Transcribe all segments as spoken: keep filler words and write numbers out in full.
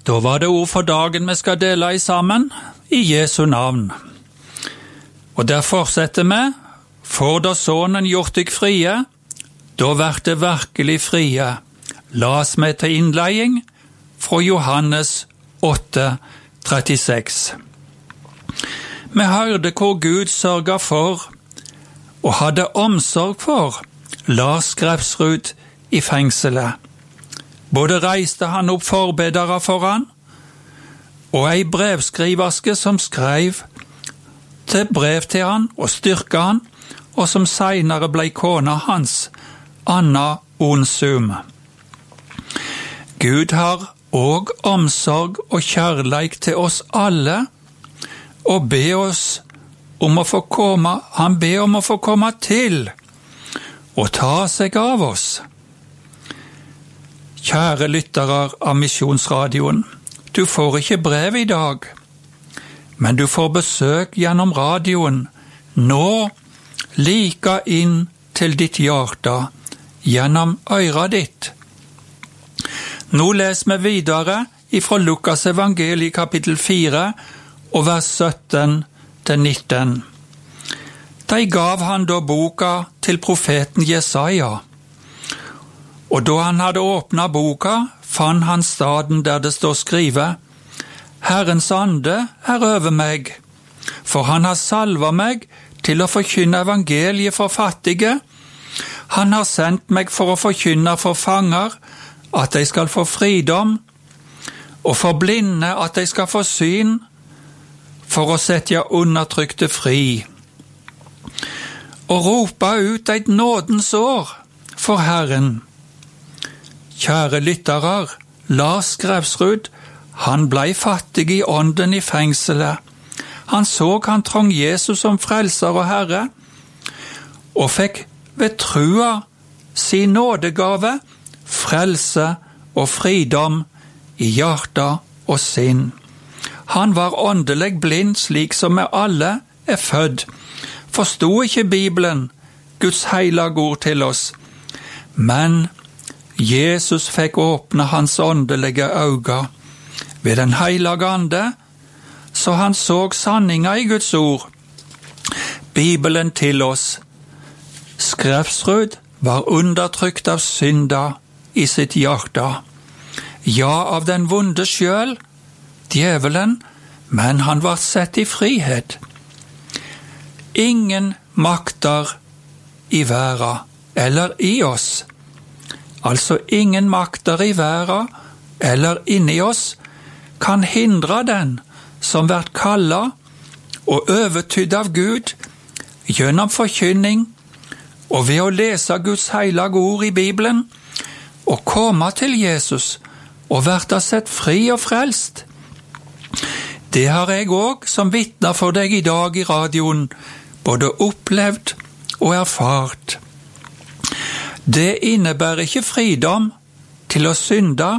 Da var det ord for dagen vi skal dele i sammen, i Jesu navn. Og der fortsetter vi, får da Sonen gjort deg frie, da vert det virkelig frie. Las meg til innledning fra Johannes åtte trettiseks. Vi hørte hvor Gud sørget for, og hadde omsorg for, Lars Grepsrud i fengselet. Både reiste han opp forbedere for han, og ei brevskriverske som skrev til brev til han og styrka han, og som senere ble kona hans, Anna Onsum. Gud har og omsorg og kjærleik til oss alle, og be oss om å få komme, han ber om å få komme til, og ta seg av oss. Kjære lyttere av Misjonsradioen, du får ikke brev i dag, men du får besøk gjennom radioen, nå, like inn til ditt hjerte, gjennom øret ditt. Nå les vi videre ifra Lukas evangeliet kapittel fire og vers sytten til nitten. De gav han da boka til profeten Jesaja, og da han hadde åpnet boka, fann han staden der det står skrivet, Herrens ande er over meg, for han har salvet meg til å forkynne evangeliet for fattige. Han har sendt meg for å forkynne for fanger, at de skal få fridom, og for blinde at de skal få syn, for å sette undertrykte fri. Og rope ut et nådens år for Herren. Kjære lytterer, Lars Grepsrud, han blei fattig i ånden i fengselet. Han så han trong Jesus som frelser og Herre, og fikk ved trua sin nådegave, frelse og fridom i hjerte og sinn. Han var åndelig blind slik som vi alle er født, forstod ikke Bibelen, Guds heilige ord til oss, men Jesus fikk åpne hans åndelige øyne ved den heilige ande, så han så sanninga i Guds ord. Bibelen til oss. Grepsrud var undertrykt av synda i sitt hjerte. Ja, av den vonde sjøl, djevelen, men han var sett i frihet. Ingen makter i verden eller i oss, altså ingen makter i verden eller inni oss, kan hindre den som vært kallet og overtydd av Gud gjennom forkynning og ved å lese Guds heilige ord i Bibelen og komme til Jesus og vært sett fri og frelst. Det har jeg også som vitner for deg i dag i radioen både opplevd og erfart. Det innebærer ikke fridom til å synde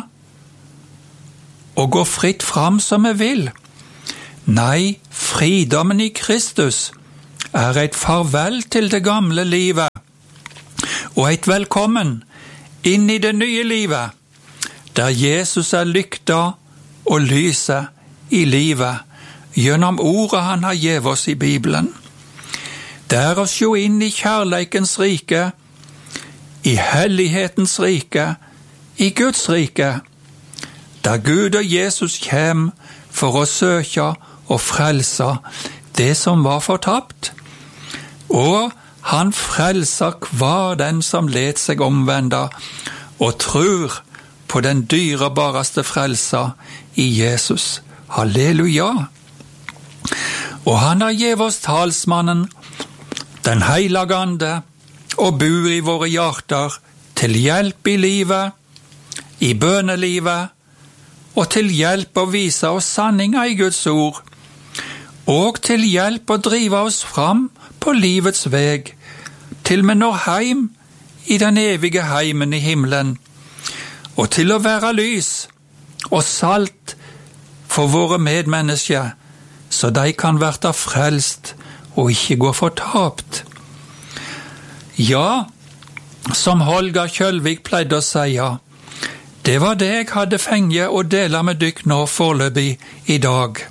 og gå fritt fram som vi vil. Nei, fridommen i Kristus er et farvel til det gamle livet og et velkommen inn i det nye livet, der Jesus er lykta og lyset i livet gjennom ordet han har gitt oss i Bibelen. Det er oss jo inn i kjærleikens rike, i hellighetens rike, i Guds rike, der Gud og Jesus kjem for å søke og frelse det som var fortapt. Og han frelser hver den som let seg omvende og tror på den dyrebareste frelser i Jesus. Halleluja! Og han har gitt oss talsmannen, den heilige ande, og bor i våre hjerter til hjelp i livet, i bønelivet, og til hjelp å vise oss sanninga i Guds ord, og til hjelp å drive oss fram på livets veg, til vi når heim i den evige heimen i himmelen, og til å være lys og salt for våre medmennesker, så de kan være frelst og ikke gå fortapt. Ja, som Holger Kjølvik pleide å si, Det var det jeg hadde fengt å dele med dykk nå foreløpig i dag.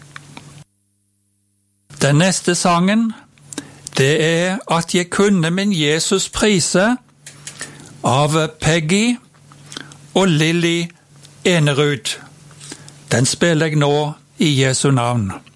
Den neste sangen, det er At jeg kunne min Jesus prise av Peggy og Lilly Enerud. Den spiller jeg nå i Jesu navn.